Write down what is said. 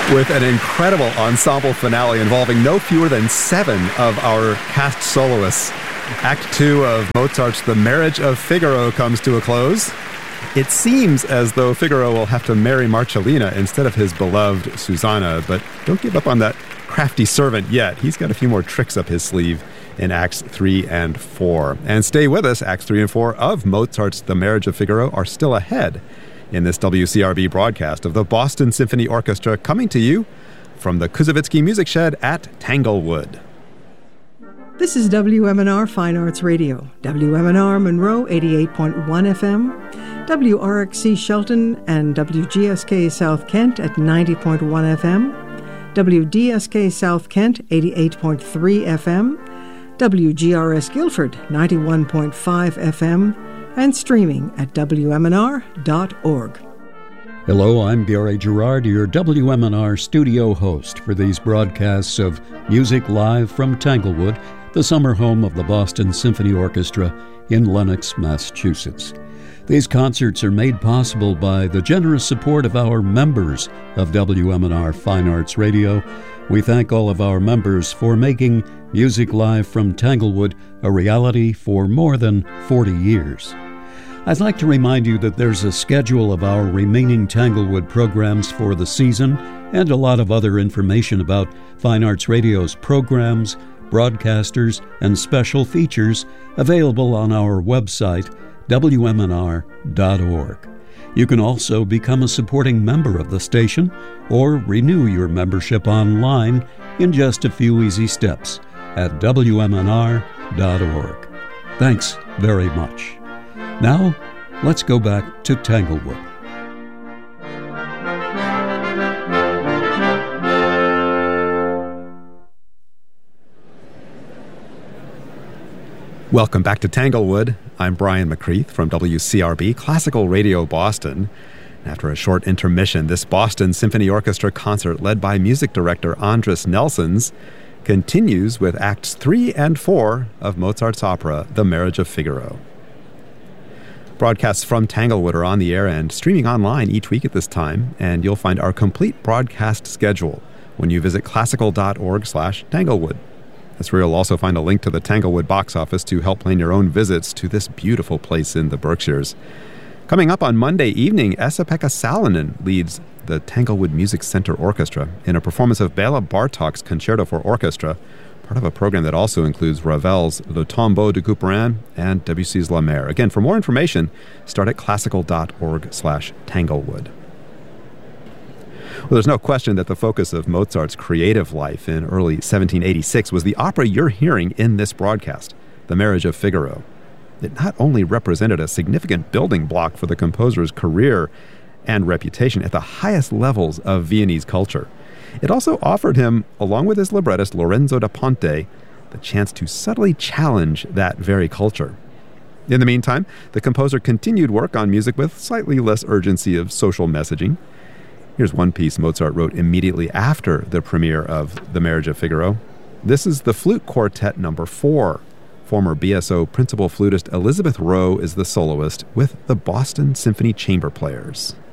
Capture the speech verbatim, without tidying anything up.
with an incredible ensemble finale involving no fewer than seven of our cast soloists. Act two of Mozart's The Marriage of Figaro comes to a close. It seems as though Figaro will have to marry Marcellina instead of his beloved Susanna, but don't give up on that crafty servant yet. He's got a few more tricks up his sleeve in Acts three and four. And stay with us, Acts three and four of Mozart's The Marriage of Figaro are still ahead in this W C R B broadcast of the Boston Symphony Orchestra, coming to you from the Kuzovitsky Music Shed at Tanglewood. This is W M N R Fine Arts Radio, W M N R Monroe eighty-eight point one F M, W R X C Shelton and W G S K South Kent at ninety point one F M, W D S K South Kent eighty-eight point three F M, W G R S Guilford ninety-one point five F M, and streaming at W M N R dot org. Hello, I'm Gary Gerard, your W M N R studio host for these broadcasts of Music Live from Tanglewood, the summer home of the Boston Symphony Orchestra in Lenox, Massachusetts. These concerts are made possible by the generous support of our members of W M N R Fine Arts Radio. We thank all of our members for making Music Live from Tanglewood a reality for more than forty years. I'd like to remind you that there's a schedule of our remaining Tanglewood programs for the season and a lot of other information about Fine Arts Radio's programs, broadcasters, and special features available on our website, W M N R dot org. You can also become a supporting member of the station or renew your membership online in just a few easy steps at W M N R dot org. Thanks very much. Now, let's go back to Tanglewood. Welcome back to Tanglewood. I'm Brian McCreath from W C R B, Classical Radio Boston. After a short intermission, this Boston Symphony Orchestra concert led by music director Andris Nelsons continues with Acts three and four of Mozart's opera, The Marriage of Figaro. Broadcasts from Tanglewood are on the air and streaming online each week at this time, and you'll find our complete broadcast schedule when you visit classical.org slash Tanglewood. That's where you'll also find a link to the Tanglewood box office to help plan your own visits to this beautiful place in the Berkshires. Coming up on Monday evening, Esa-Pekka Salonen leads the Tanglewood Music Center Orchestra in a performance of Bela Bartok's Concerto for Orchestra, part of a program that also includes Ravel's Le Tombeau de Couperin and Debussy's La Mer. Again, for more information, start at classical.org slash Tanglewood. Well, there's no question that the focus of Mozart's creative life in early seventeen eighty-six was the opera you're hearing in this broadcast, The Marriage of Figaro. It not only represented a significant building block for the composer's career and reputation at the highest levels of Viennese culture, it also offered him, along with his librettist Lorenzo da Ponte, the chance to subtly challenge that very culture. In the meantime, the composer continued work on music with slightly less urgency of social messaging. Here's one piece Mozart wrote immediately after the premiere of The Marriage of Figaro. This is the Flute Quartet number four. Former B S O principal flutist Elizabeth Rowe is the soloist with the Boston Symphony Chamber Players.